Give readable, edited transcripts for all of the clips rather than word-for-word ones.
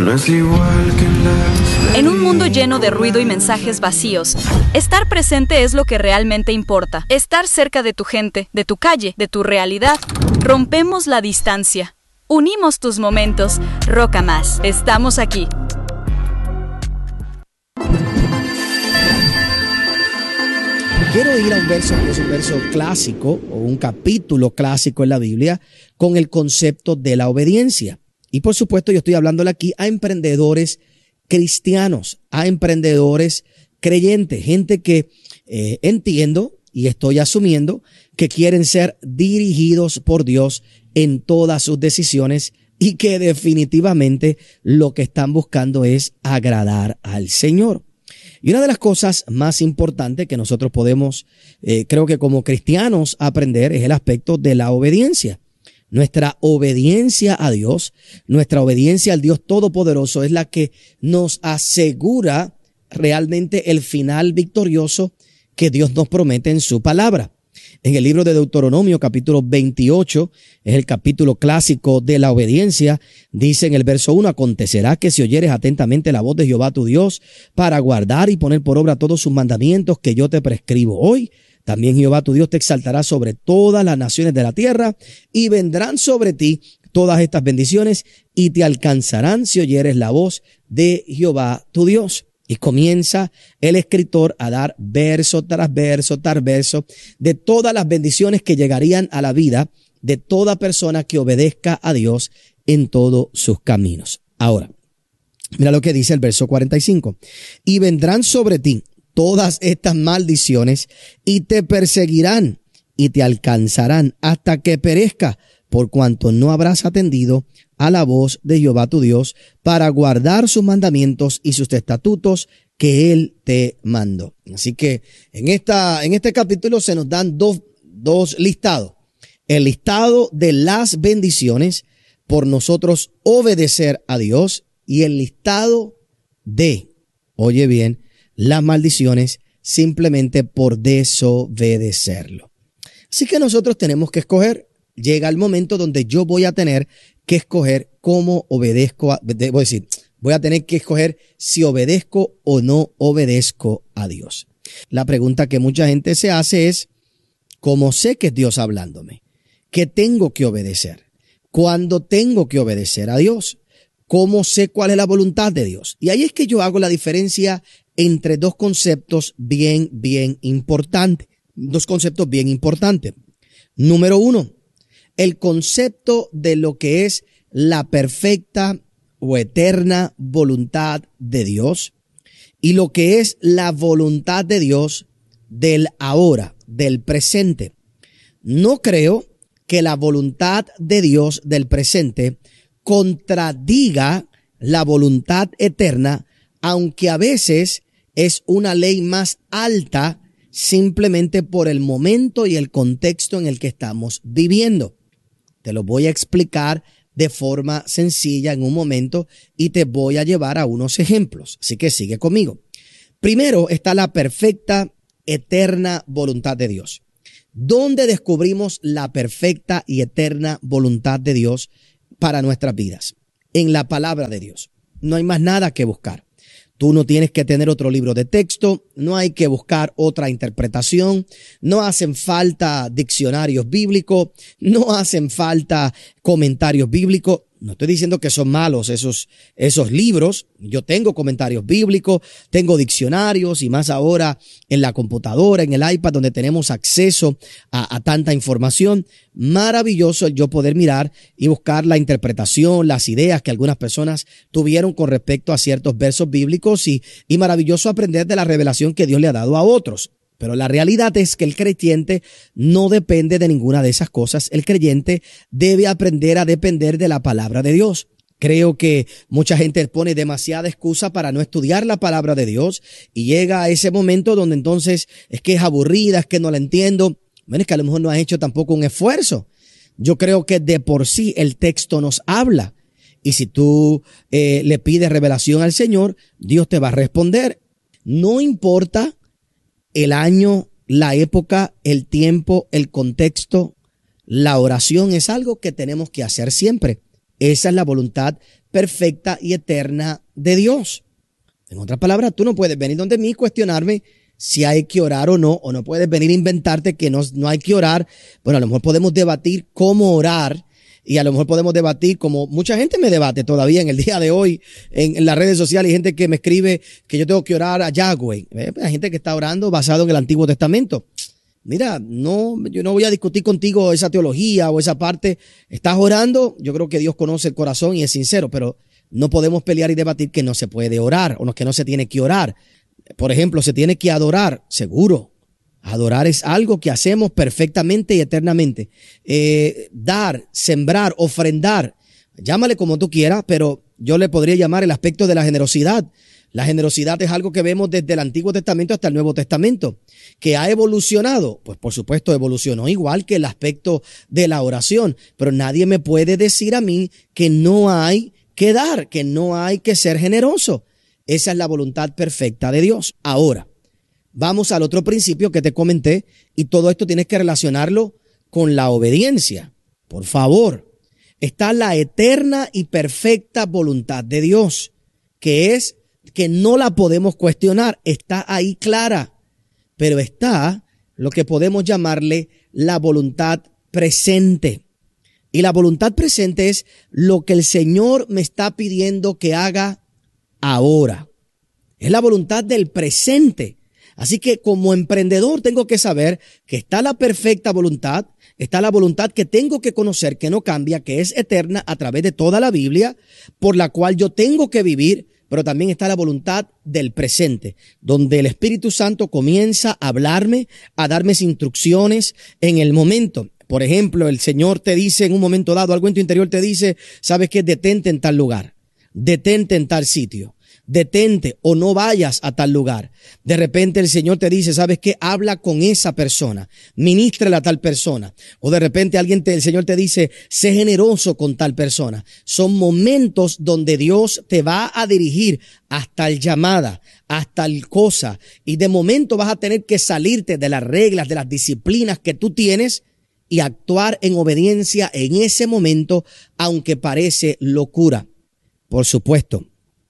No es igual que en las... En un mundo lleno de ruido y mensajes vacíos, estar presente es lo que realmente importa. Estar cerca de tu gente, de tu calle, de tu realidad. Rompemos la distancia. Unimos tus momentos. Roca Más. Estamos aquí. Quiero ir a un verso que es un verso clásico o un capítulo clásico en la Biblia con el concepto de la obediencia. Y por supuesto yo estoy hablándole aquí a emprendedores cristianos, a emprendedores creyentes, gente que entiendo y estoy asumiendo que quieren ser dirigidos por Dios en todas sus decisiones y que definitivamente lo que están buscando es agradar al Señor. Y una de las cosas más importantes que nosotros podemos, creo que como cristianos, aprender es el aspecto de la obediencia. Nuestra obediencia a Dios, nuestra obediencia al Dios Todopoderoso es la que nos asegura realmente el final victorioso que Dios nos promete en su palabra. En el libro de Deuteronomio, capítulo 28, es el capítulo clásico de la obediencia. Dice en el verso 1, acontecerá que si oyeres atentamente la voz de Jehová tu Dios para guardar y poner por obra todos sus mandamientos que yo te prescribo hoy, también Jehová tu Dios te exaltará sobre todas las naciones de la tierra y vendrán sobre ti todas estas bendiciones y te alcanzarán si oyeres la voz de Jehová tu Dios. Y comienza el escritor a dar verso tras verso tras verso de todas las bendiciones que llegarían a la vida de toda persona que obedezca a Dios en todos sus caminos. Ahora, mira lo que dice el verso 45. Y vendrán sobre ti todas estas maldiciones y te perseguirán y te alcanzarán hasta que perezca, por cuanto no habrás atendido a la voz de Jehová tu Dios para guardar sus mandamientos y sus estatutos que él te mandó. Así que en este capítulo se nos dan dos listados. El listado de las bendiciones por nosotros obedecer a Dios y el listado de, oye bien, las maldiciones simplemente por desobedecerlo. Así que nosotros tenemos que escoger. Llega el momento donde yo voy a tener que escoger cómo obedezco, voy a tener que escoger si obedezco o no obedezco a Dios. La pregunta que mucha gente se hace es, ¿cómo sé que es Dios hablándome? ¿Qué tengo que obedecer? ¿Cuándo tengo que obedecer a Dios? ¿Cómo sé cuál es la voluntad de Dios? Y ahí es que yo hago la diferencia entre dos conceptos bien importantes. Dos conceptos bien importantes. Número uno, el concepto de lo que es la perfecta o eterna voluntad de Dios y lo que es la voluntad de Dios del ahora, del presente. No creo que la voluntad de Dios del presente contradiga la voluntad eterna, aunque a veces es una ley más alta simplemente por el momento y el contexto en el que estamos viviendo. Te lo voy a explicar de forma sencilla en un momento y te voy a llevar a unos ejemplos. Así que sigue conmigo. Primero está la perfecta, eterna voluntad de Dios. ¿Dónde descubrimos la perfecta y eterna voluntad de Dios para nuestras vidas? En la palabra de Dios. No hay más nada que buscar. Tú no tienes que tener otro libro de texto, no hay que buscar otra interpretación, no hacen falta diccionarios bíblicos, no hacen falta comentarios bíblicos. No estoy diciendo que son malos esos libros. Yo tengo comentarios bíblicos, tengo diccionarios y más ahora en la computadora, en el iPad, donde tenemos acceso a tanta información. Maravilloso el yo poder mirar y buscar la interpretación, las ideas que algunas personas tuvieron con respecto a ciertos versos bíblicos y maravilloso aprender de la revelación que Dios le ha dado a otros. Pero la realidad es que el creyente no depende de ninguna de esas cosas. El creyente debe aprender a depender de la palabra de Dios. Creo que mucha gente pone demasiada excusa para no estudiar la palabra de Dios y llega a ese momento donde entonces es que es aburrida, es que no la entiendo. Bueno, es que a lo mejor no has hecho tampoco un esfuerzo. Yo creo que de por sí el texto nos habla. Y si tú le pides revelación al Señor, Dios te va a responder. No importa el año, la época, el tiempo, el contexto, la oración es algo que tenemos que hacer siempre. Esa es la voluntad perfecta y eterna de Dios. En otras palabras, tú no puedes venir donde mí y cuestionarme si hay que orar o no puedes venir a inventarte que no hay que orar. Bueno, a lo mejor podemos debatir cómo orar y a lo mejor podemos debatir como mucha gente me debate todavía en el día de hoy en las redes sociales. Hay gente que me escribe que yo tengo que orar a Yahweh. Hay gente que está orando basado en el Antiguo Testamento. Mira, yo no voy a discutir contigo esa teología o esa parte. Estás orando, yo creo que Dios conoce el corazón y es sincero, pero no podemos pelear y debatir que no se puede orar o que no se tiene que orar. Por ejemplo, se tiene que adorar, seguro. Adorar es algo que hacemos perfectamente y eternamente. Dar, sembrar, ofrendar, llámale como tú quieras, pero yo le podría llamar el aspecto de la generosidad. La generosidad es algo que vemos desde el Antiguo Testamento hasta el Nuevo Testamento. ¿Que ha evolucionado? Pues por supuesto evolucionó igual que el aspecto de la oración, pero nadie me puede decir a mí que no hay que dar, que no hay que ser generoso. Esa es la voluntad perfecta de Dios. Ahora, vamos al otro principio que te comenté y todo esto tienes que relacionarlo con la obediencia. Por favor, está la eterna y perfecta voluntad de Dios, que es que no la podemos cuestionar, está ahí clara, pero está lo que podemos llamarle la voluntad presente. Y la voluntad presente es lo que el Señor me está pidiendo que haga ahora. Es la voluntad del presente. Así que como emprendedor tengo que saber que está la perfecta voluntad, está la voluntad que tengo que conocer, que no cambia, que es eterna a través de toda la Biblia, por la cual yo tengo que vivir, pero también está la voluntad del presente, donde el Espíritu Santo comienza a hablarme, a darme instrucciones en el momento. Por ejemplo, el Señor te dice en un momento dado, algo en tu interior te dice, ¿sabes qué? Detente en tal lugar, detente en tal sitio. Detente o no vayas a tal lugar. De repente el Señor te dice, ¿sabes qué? Habla con esa persona, ministrale a tal persona. O de repente el Señor te dice, sé generoso con tal persona. Son momentos donde Dios te va a dirigir hasta el llamada, hasta el cosa. Y de momento vas a tener que salirte de las reglas, de las disciplinas que tú tienes y actuar en obediencia en ese momento, aunque parece locura. Por supuesto,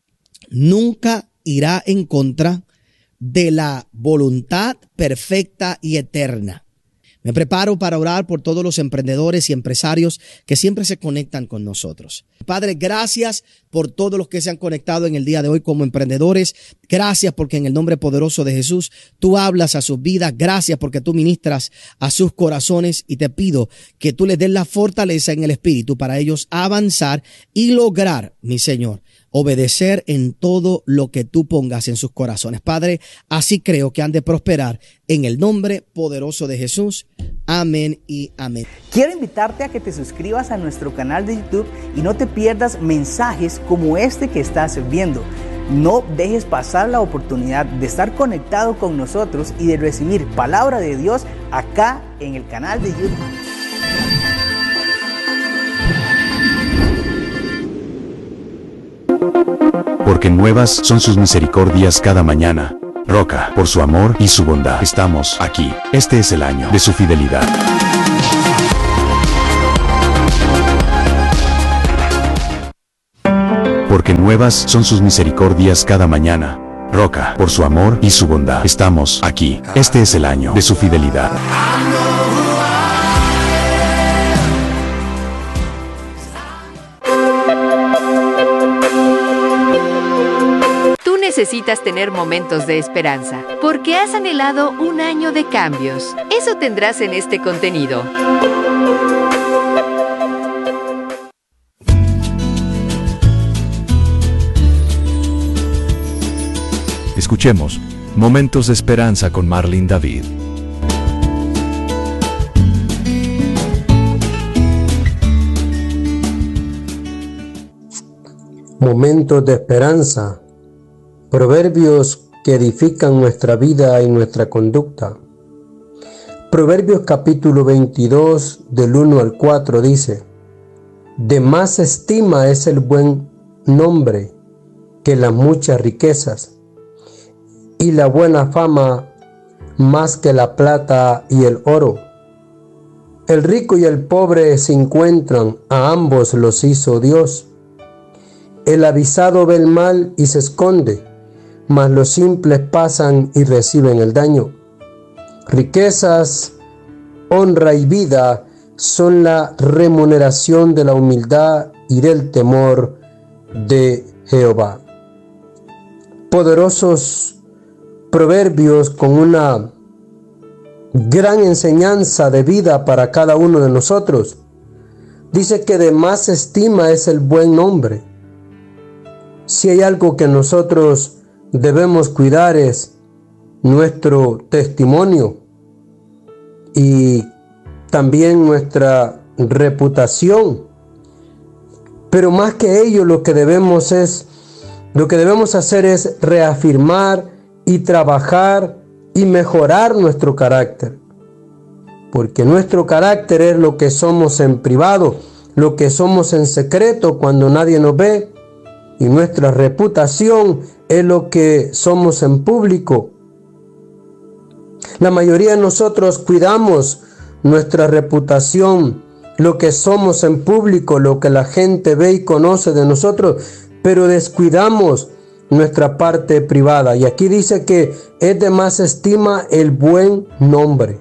nunca irá en contra de la voluntad perfecta y eterna. Me preparo para orar por todos los emprendedores y empresarios que siempre se conectan con nosotros. Padre, gracias por todos los que se han conectado en el día de hoy como emprendedores. Gracias porque en el nombre poderoso de Jesús tú hablas a sus vidas. Gracias porque tú ministras a sus corazones y te pido que tú les des la fortaleza en el espíritu para ellos avanzar y lograr, mi Señor, obedecer en todo lo que tú pongas en sus corazones. Padre, así creo que han de prosperar en el nombre poderoso de Jesús. Amén y amén. Quiero invitarte a que te suscribas a nuestro canal de YouTube y no te pierdas mensajes como este que estás viendo. No dejes pasar la oportunidad de estar conectado con nosotros y de recibir palabra de Dios acá en el canal de YouTube. Porque nuevas son sus misericordias cada mañana. Roca, por su amor y su bondad, estamos aquí. Este es el año de su fidelidad. Porque nuevas son sus misericordias cada mañana. Roca, por su amor y su bondad, estamos aquí. Este es el año de su fidelidad. Necesitas tener momentos de esperanza, porque has anhelado un año de cambios. Eso tendrás en este contenido. Escuchemos Momentos de Esperanza con Marlene David. Momentos de esperanza. Proverbios que edifican nuestra vida y nuestra conducta. Proverbios capítulo 22 del 1 al 4 dice: de más estima es el buen nombre que las muchas riquezas, y la buena fama más que la plata y el oro. El rico y el pobre se encuentran, a ambos los hizo Dios, el avisado ve el mal y se esconde, mas los simples pasan y reciben el daño. Riquezas, honra y vida son la remuneración de la humildad y del temor de Jehová. Poderosos proverbios con una gran enseñanza de vida para cada uno de nosotros. Dice que de más estima es el buen nombre. Si hay algo que nosotros debemos cuidar es nuestro testimonio y también nuestra reputación. Pero más que ello, lo que debemos hacer es reafirmar y trabajar y mejorar nuestro carácter. Porque nuestro carácter es lo que somos en privado, lo que somos en secreto cuando nadie nos ve. Y nuestra reputación es lo que somos en público. La mayoría de nosotros cuidamos nuestra reputación, lo que somos en público, lo que la gente ve y conoce de nosotros, pero descuidamos nuestra parte privada. Y aquí dice que es de más estima el buen nombre.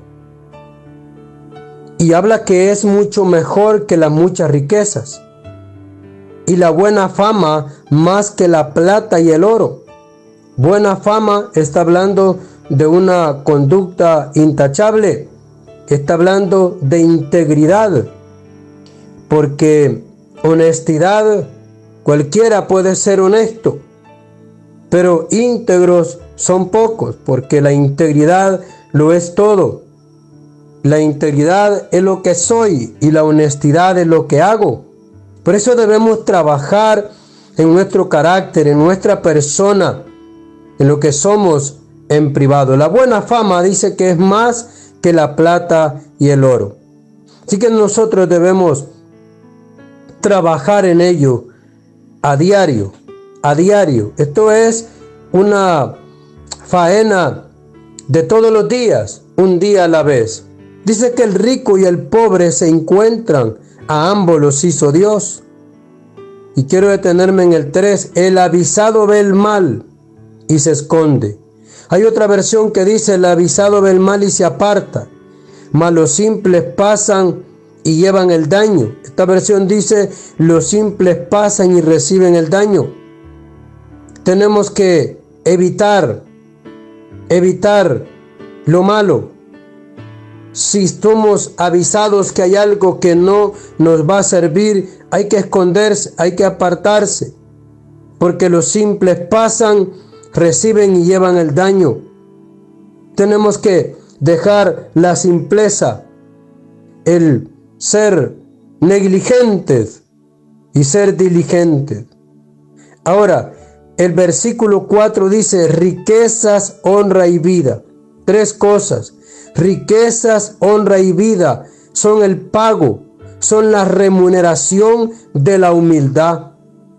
Y habla que es mucho mejor que las muchas riquezas. Y la buena fama más que la plata y el oro. Buena fama está hablando de una conducta intachable. Está hablando de integridad. Porque honestidad, cualquiera puede ser honesto. Pero íntegros son pocos, porque la integridad lo es todo. La integridad es lo que soy y la honestidad es lo que hago. Por eso debemos trabajar en nuestro carácter, en nuestra persona, en lo que somos en privado. La buena fama dice que es más que la plata y el oro. Así que nosotros debemos trabajar en ello a diario. A diario. Esto es una faena de todos los días, un día a la vez. Dice que el rico y el pobre se encuentran, a ambos los hizo Dios. Y quiero detenerme en el 3, el avisado ve el mal y se esconde. Hay otra versión que dice, el avisado ve el mal y se aparta, mas los simples pasan y llevan el daño. Esta versión dice, los simples pasan y reciben el daño. Tenemos que evitar lo malo. Si somos avisados que hay algo que no nos va a servir, hay que esconderse, hay que apartarse, porque los simples pasan, reciben y llevan el daño. Tenemos que dejar la simpleza, el ser negligentes y ser diligentes. Ahora, el versículo 4 dice, riquezas, honra y vida. 3 cosas. Riquezas, honra y vida son el pago, son la remuneración de la humildad.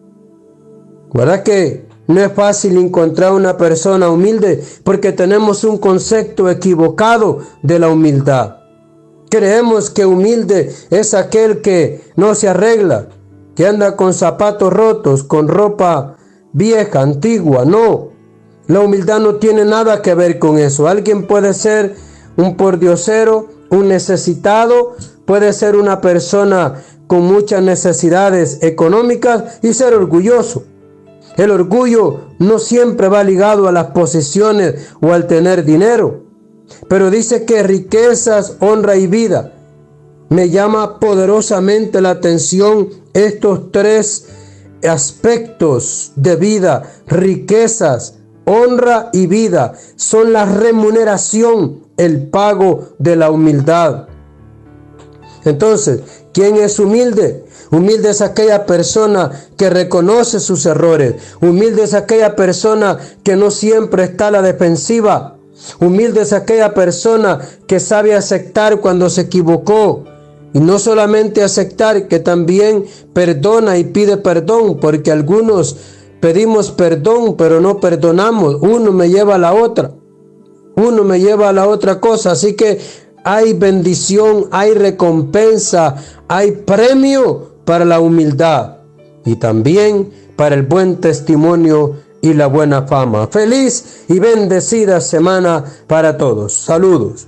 ¿Verdad que no es fácil encontrar una persona humilde? Porque tenemos un concepto equivocado de la humildad. Creemos que humilde es aquel que no se arregla, que anda con zapatos rotos, con ropa vieja, antigua. No, la humildad no tiene nada que ver con eso. Alguien puede ser un pordiosero, un necesitado, puede ser una persona con muchas necesidades económicas y ser orgulloso. El orgullo no siempre va ligado a las posesiones o al tener dinero, pero dice que riquezas, honra y vida. Me llama poderosamente la atención estos 3 aspectos de vida, riquezas, honra y vida, son la remuneración, el pago de la humildad. Entonces, ¿quién es humilde? Humilde es aquella persona que reconoce sus errores. Humilde es aquella persona que no siempre está a la defensiva. Humilde es aquella persona que sabe aceptar cuando se equivocó. Y no solamente aceptar, que también perdona y pide perdón, porque algunos pedimos perdón, pero no perdonamos. Uno me lleva a la otra. Uno me lleva a la otra cosa. Así que hay bendición, hay recompensa, hay premio para la humildad. y también para el buen testimonio y la buena fama. Feliz y bendecida semana para todos. Saludos.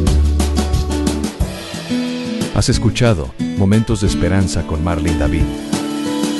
Has escuchado Momentos de Esperanza con Marlene David.